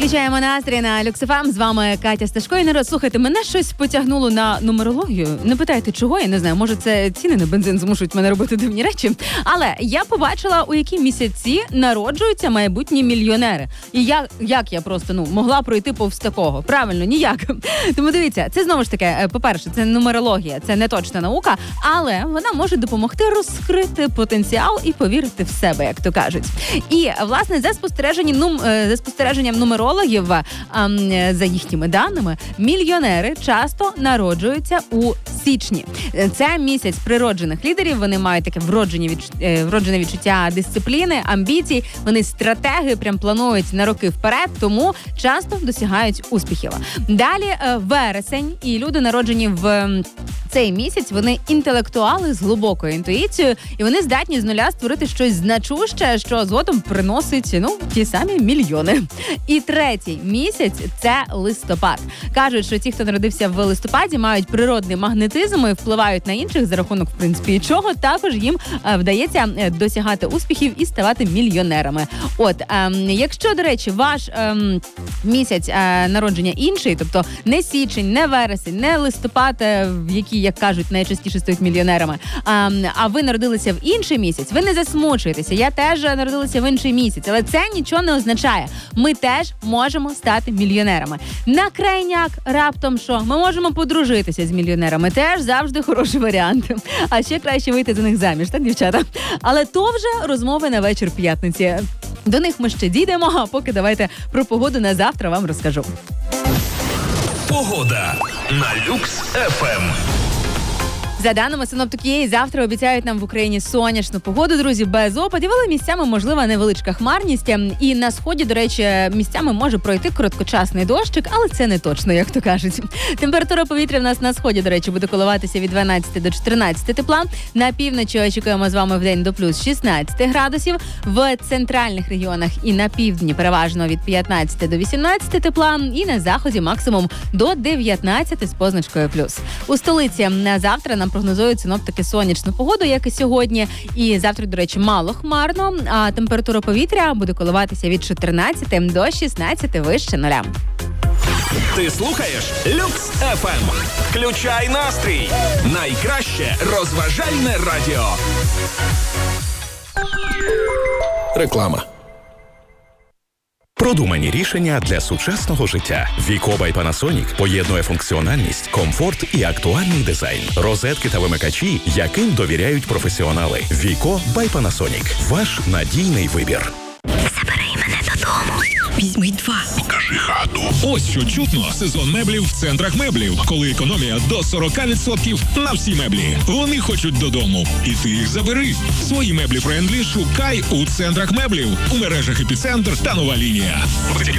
Підвищаємо настрій на Люкс ФМ. З вами Катя Сташко. І народ, слухайте, мене щось потягнуло на нумерологію. Не питайте, чого, я не знаю. Може, це ціни на бензин змушують мене робити дивні речі. Але я побачила, у які місяці народжуються майбутні мільйонери. І як я просто могла пройти повз такого? Правильно, ніяк. Тому дивіться, це знову ж таки, по-перше, це нумерологія, це не точна наука, але вона може допомогти розкрити потенціал і повірити в себе, як то кажуть. І, власне, за спостереженням нумерологів, за їхніми даними, мільйонери часто народжуються у січні. Це місяць природжених лідерів, вони мають таке вроджене відчуття дисципліни, амбіцій, вони стратеги, прям планують на роки вперед, тому часто досягають успіхів. Далі вересень, і люди, народжені в цей місяць, вони інтелектуали з глибокою інтуїцією, і вони здатні з нуля створити щось значуще, що згодом приносить, ті самі мільйони. І третій місяць – це листопад. Кажуть, що ті, хто народився в листопаді, мають природний магнетизм і впливають на інших за рахунок, в принципі, чого також їм вдається досягати успіхів і ставати мільйонерами. Якщо, до речі, ваш місяць народження інший, тобто не січень, не вересень, не листопад, в який, як кажуть, найчастіше стають мільйонерами, а ви народилися в інший місяць, ви не засмучуєтеся. Я теж народилася в інший місяць, але це нічого не означає. Ми теж можемо стати мільйонерами. На крайняк, раптом що? Ми можемо подружитися з мільйонерами. Теж завжди хороший варіант. А ще краще вийти за них заміж, так, дівчата? Але то вже розмови на вечір п'ятниці. До них ми ще дійдемо, а поки давайте про погоду на завтра вам розкажу. Погода на Люкс ФМ. За даними синоптиків, завтра обіцяють нам в Україні сонячну погоду, друзі, без опадів, але місцями можлива невеличка хмарність. І на сході, до речі, місцями може пройти короткочасний дощик, але це не точно, як то кажуть. Температура повітря в нас на сході, до речі, буде коливатися від 12 до 14 тепла. На півночі очікуємо з вами в день до плюс 16 градусів. В центральних регіонах і на півдні переважно від 15 до 18 тепла. І на заході максимум до 19 з позначкою плюс. У столиці на завтра нам прогнозують синоптики сонячну погоду, як і сьогодні. І завтра, до речі, мало хмарно, а температура повітря буде коливатися від 14 до 16 вище нуля. Ти слухаєш Люкс ФМ. Включай настрій. Найкраще розважальне радіо. Реклама. Продумані рішення для сучасного життя. Віко by Panasonic поєднує функціональність, комфорт і актуальний дизайн. Розетки та вимикачі, яким довіряють професіонали. Віко by Panasonic. Ваш надійний вибір. Забери мене додому. Візьми 2. Покажи хату. Ось що чутно. Сезон меблів в центрах меблів. Коли економія до 40% на всі меблі. Вони хочуть додому. І ти їх забери. Свої меблі френдлі шукай у центрах меблів. У мережах Епіцентр та Нова Лінія.